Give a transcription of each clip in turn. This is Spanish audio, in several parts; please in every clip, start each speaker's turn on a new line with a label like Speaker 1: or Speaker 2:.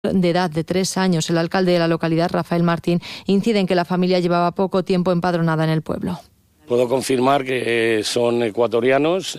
Speaker 1: de edad de 3 años. El alcalde de la localidad, Rafael Martín, incide en que la familia llevaba poco tiempo empadronada en el pueblo.
Speaker 2: Puedo confirmar que son ecuatorianos,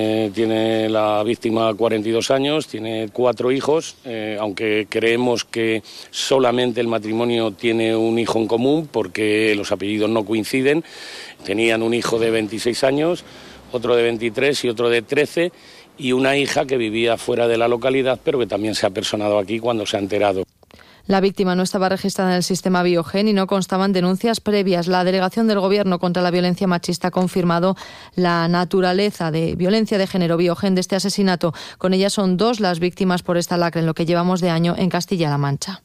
Speaker 2: tiene la víctima 42 años, tiene 4 hijos, aunque creemos que solamente el matrimonio tiene un hijo en común porque los apellidos no coinciden. Tenían un hijo de 26 años, otro de 23 y otro de 13 y una hija que vivía fuera de la localidad pero que también se ha personado aquí cuando se ha enterado.
Speaker 1: La víctima no estaba registrada en el sistema Biogen y no constaban denuncias previas. La Delegación del Gobierno contra la Violencia Machista ha confirmado la naturaleza de violencia de género Biogen de este asesinato. Con ella son 2 las víctimas por esta lacra en lo que llevamos de año en Castilla-La Mancha.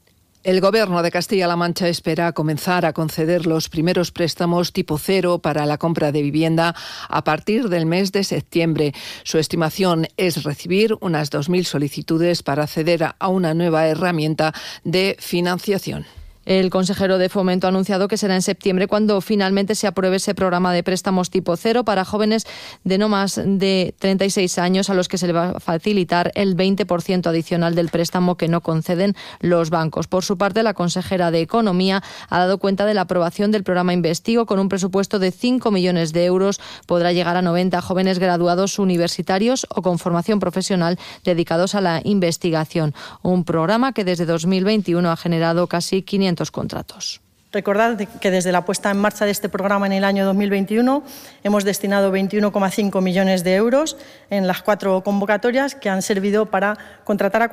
Speaker 3: El Gobierno de Castilla-La Mancha espera comenzar a conceder los primeros préstamos tipo cero para la compra de vivienda a partir del mes de septiembre. Su estimación es recibir unas 2.000 solicitudes para acceder a una nueva herramienta de financiación.
Speaker 1: El consejero de Fomento ha anunciado que será en septiembre cuando finalmente se apruebe ese programa de préstamos tipo cero para jóvenes de no más de 36 años a los que se le va a facilitar el 20% adicional del préstamo que no conceden los bancos. Por su parte, la consejera de Economía ha dado cuenta de la aprobación del programa Investigo con un presupuesto de 5 millones de euros. Podrá llegar a 90 jóvenes graduados universitarios o con formación profesional dedicados a la investigación. Un programa que desde 2021 ha generado casi 500 contratos.
Speaker 4: Recordad que desde la puesta en marcha de este programa en el año 2021 hemos destinado 21,5 millones de euros en las 4 convocatorias que han servido para contratar a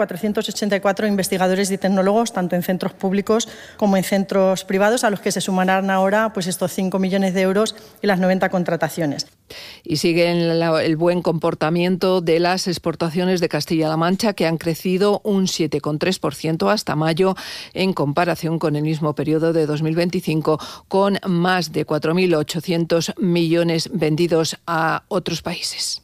Speaker 4: 484 investigadores y tecnólogos, tanto en centros públicos como en centros privados, a los que se sumarán ahora pues estos 5 millones de euros y las 90 contrataciones.
Speaker 3: Y sigue el buen comportamiento de las exportaciones de Castilla-La Mancha, que han crecido un 7,3% hasta mayo en comparación con el mismo periodo de 2025, con más de 4.800 millones vendidos a otros países.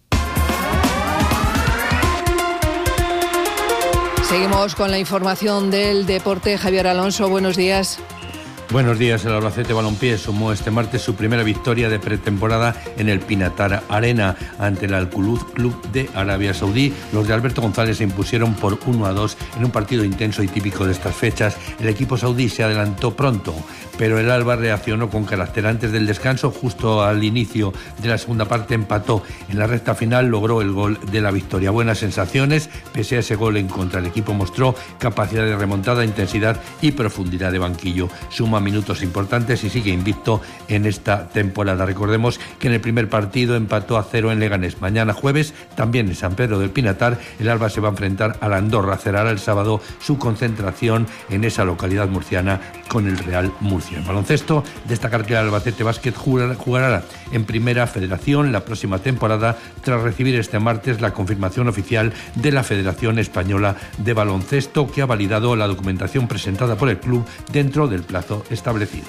Speaker 3: Seguimos con la información del deporte. Javier Alonso, buenos días.
Speaker 5: Buenos días. El Albacete Balompié sumó este martes su primera victoria de pretemporada en el Pinatar Arena ante el Al-Khulud Club de Arabia Saudí. Los de Alberto González se impusieron por 1-2 en un partido intenso y típico de estas fechas. El equipo saudí se adelantó pronto, pero el Alba reaccionó con carácter. Antes del descanso, justo al inicio de la segunda parte, empató. En la recta final logró el gol de la victoria. Buenas sensaciones, pese a ese gol en contra. El equipo mostró capacidad de remontada, intensidad y profundidad de banquillo. Suma minutos importantes y sigue invicto en esta temporada. Recordemos que en el primer partido empató a 0 en Leganés. Mañana jueves, también en San Pedro del Pinatar, el Alba se va a enfrentar a la Andorra. Cerrará el sábado su concentración en esa localidad murciana con el Real Murcia. En baloncesto, destacar que el Albacete Básquet jugará en Primera Federación la próxima temporada tras recibir este martes la confirmación oficial de la Federación Española de Baloncesto, que ha validado la documentación presentada por el club dentro del plazo establecido.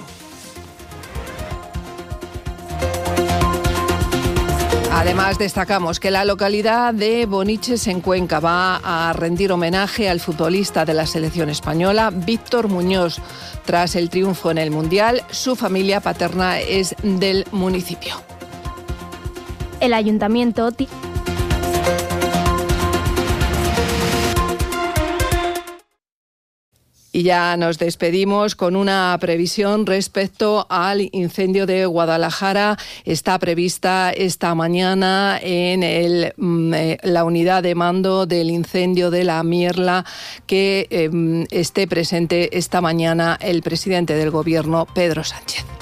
Speaker 3: Además, destacamos que la localidad de Boniches, en Cuenca, va a rendir homenaje al futbolista de la selección española, Víctor Muñoz. Tras el triunfo en el Mundial, su familia paterna es del municipio.
Speaker 6: El ayuntamiento...
Speaker 3: Y ya nos despedimos con una previsión respecto al incendio de Guadalajara. Está prevista esta mañana en la unidad de mando del incendio de la Mierla que esté presente esta mañana el presidente del Gobierno, Pedro Sánchez.